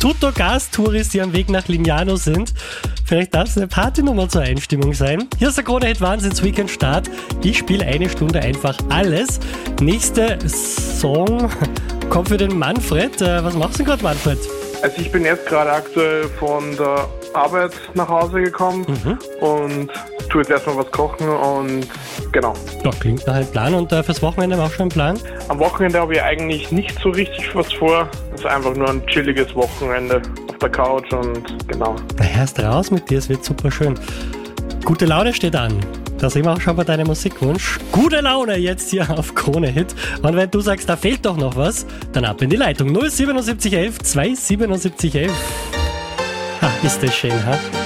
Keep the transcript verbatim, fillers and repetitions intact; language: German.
Tutto Gas Touris, die am Weg nach Lignano sind. Vielleicht darf es eine Partynummer zur Einstimmung sein. Hier ist der Krone-Hit Wahnsinns-Weekend-Start. Ich spiele eine Stunde einfach alles. Nächste Song kommt für den Manfred. Was machst du denn gerade, Manfred? Also ich bin jetzt gerade aktuell von der Arbeit nach Hause gekommen mhm. und tue jetzt erstmal was kochen und genau. Ja, klingt nach einem Plan. Und äh, fürs Wochenende auch schon einen Plan? Am Wochenende habe ich eigentlich nicht so richtig was vor. Es ist einfach nur ein chilliges Wochenende auf der Couch und genau. Na, erst raus mit dir, es wird super schön. Gute Laune steht an. Da sehen wir auch schon bei deinem Musikwunsch. Gute Laune jetzt hier auf Krone-Hit. Und wenn du sagst, da fehlt doch noch was, dann ab in die Leitung null sieben sieben eins eins zwei sieben sieben eins eins. Ha, ist das schön, ha?